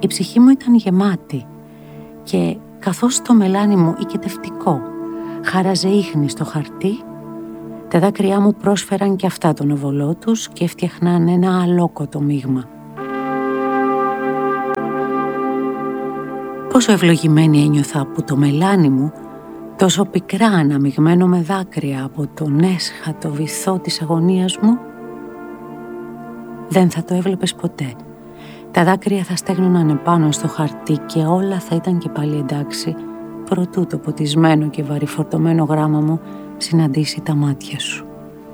η ψυχή μου ήταν γεμάτη και καθώς το μελάνι μου οικετευτικό χάραζε ίχνη στο χαρτί, τα δάκρυά μου πρόσφεραν και αυτά τον οβολό τους και έφτιαχναν ένα αλόκοτο μείγμα. Πόσο ευλογημένη ένιωθα που το μελάνι μου, τόσο πικρά αναμειγμένο με δάκρυα από τον έσχατο βυθό της αγωνίας μου, δεν θα το έβλεπες ποτέ. Τα δάκρυα θα στέγνωναν επάνω στο χαρτί και όλα θα ήταν και πάλι εντάξει, προτού το ποτισμένο και βαρυφορτωμένο γράμμα μου συναντήσει τα μάτια σου.